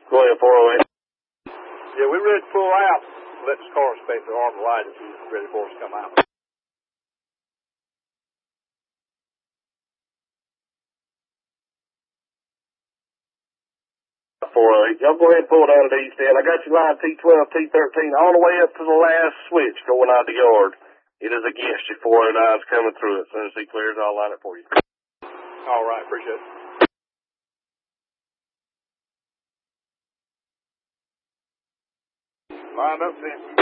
Go ahead, 408. Yeah, we're ready to pull out. Let this car inspect the arm light if he's ready for us to come out. 408. Y'all go ahead and pull down at East End. I got you line T12, T13, all the way up to the last switch going out the yard. It is against you. 409's coming through it. As soon as he clears, I'll line it for you. All right, appreciate it. Lined up then.